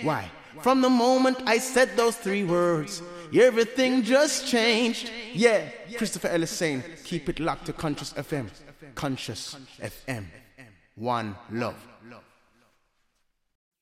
Why? From the moment I said those three words, everything just changed. Yeah, Christopher Ellis saying, keep it locked to Conscious FM. Conscious FM. One love.